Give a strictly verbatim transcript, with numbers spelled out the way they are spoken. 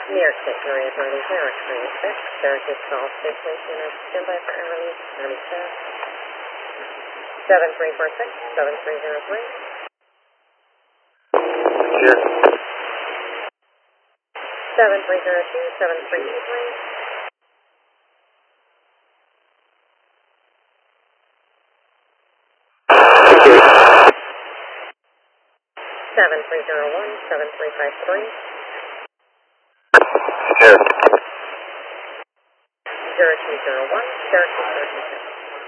New York State Marine Authority, Zero three six, Syracuse Falls Space Station, standby for air release, ninety-two. seven three four six, seven three zero three. Here. seven three zero two, seven three two three. seven three zero one, seven three five three. Here. zero two zero one, Syracuse Station.